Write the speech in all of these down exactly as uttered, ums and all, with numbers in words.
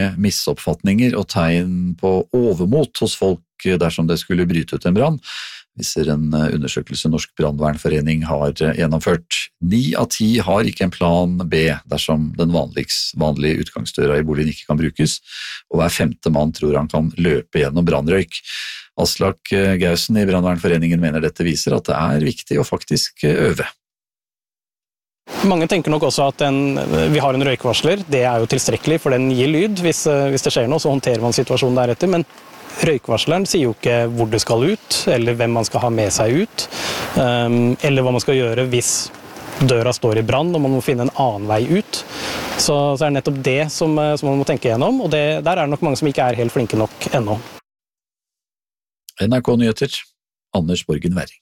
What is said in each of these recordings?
missoppfatninger og tegn på overmot hos folk dersom det skulle bryte ut en brann, viser en undersøkelse Norsk Brandvernforening har gjennomført. Ni av ti har ikke en plan B dersom den vanligst, vanlige utgangsdøra i boligen ikke kan brukes, og hver femte mann tror han kan løpe gjennom brannrøyk. Aslak Gausen i Brandvernforeningen mener dette viser at det er viktig å faktisk øve. Mange tenker nok også at en, vi har en røykvarsler, det er jo tilstrekkelig, for den gir lyd. Hvis, hvis det skjer noe, så håndterer man situasjonen deretter, men røykvarsleren sier jo ikke hvor det skal ut, eller hvem man skal ha med seg ut, um, eller hva man skal gjøre hvis døra står i brann, og man må finne en annen vei ut. Så, så er det nettopp det som, som man må tenke gjennom, og det, der er det nok mange som ikke er helt flinke nok ennå. N R K Nyheter, Anders Borgen Werring.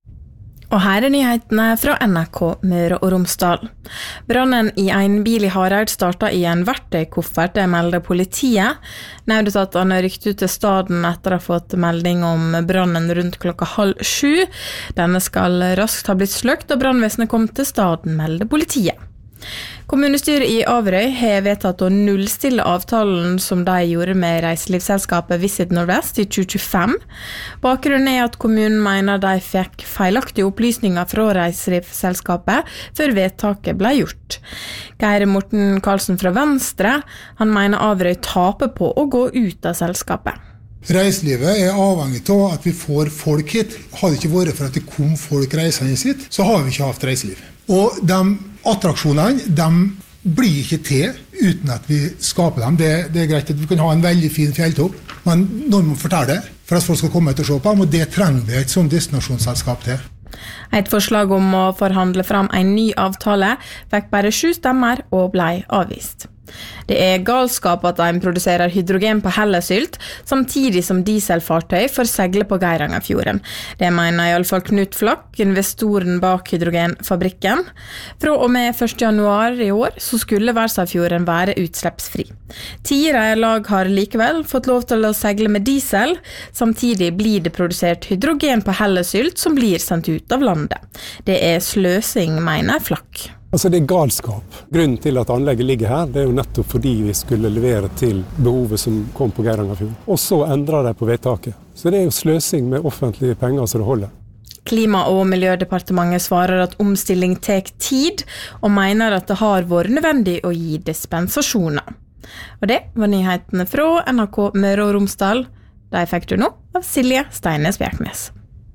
Og her er nyhetene fra N R K Møre og Romsdal. Brannen i en bil i Hareid startet i en verktøykoffert, det melder politiet. Nødetatene rykte ut til staden etter å ha fått melding om brannen rundt klokka halv sju. Denne skal raskt ha blitt sløkt, og brannvesenet kom til staden, melder politiet. Kommunestyret i Averøy har vedtatt å nullstille avtalen som de gjorde med reiselivsselskapet Visit Nordvest i tjue tjuefem. Bakgrunnen er at kommunen mener de fikk feilaktige opplysninger fra reiselivsselskapet før vedtaket ble gjort. Geir Morten Karlsen fra Venstre, han mener Averøy taper på å gå ut av selskapet. Reiselivet er avhengig av at vi får folk hit. Hadde det ikke vært for at det kom folk reisende hit, så har vi ikke haft reiseliv. Og de attraksjonene, de blir ikke til uten at vi skaper dem. Det, det er greit at vi kan ha en veldig fin fjelltopp, men når man forteller det, for at folk skal komme ut og se på dem, og det trenger vi et sånt destinasjonsselskap til. Et forslag om å forhandle fram en ny avtale fikk bare sju stemmer og ble avvist. Det er galskap at de produserer hydrogen på Hellesylt, samtidig som dieselfartøy får segle på Geirangerfjorden. Det mener i alle fall Knut Flakk, investoren bak hydrogenfabrikken. Fra og med første januar i år så skulle Versafjorden være utslippsfri. Tidligere lag har likevel fått lov til å segle med diesel, samtidig blir det produsert hydrogen på Hellesylt som blir sendt ut av landet. Det er sløsing, mener Flakk. Altså det er galskap. Grunnen til at anlegget ligger her, det er jo nettopp fordi vi skulle levere til behovet som kom på Geirangerfjorden. Og så endrer de på vedtaket. Så det er jo sløsing med offentlige penger så det holder. Klima- og miljødepartementet svarer at omstilling tar tid, og mener at det har vært nødvendig å gi dispensasjoner. Og det var nyhetene fra N R K Møre og Romsdal. De fikk du nå av Silje Steines Bjerknes.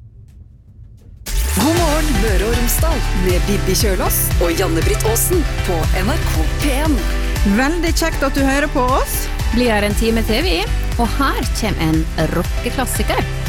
God morgen, Møre og Romsdal, med Bibi Kjølås og Janne-Britt Aasen på N R K P en. Veldig kjekt at du hører på oss. Blir her en time T V, og her kommer en rockeklassiker.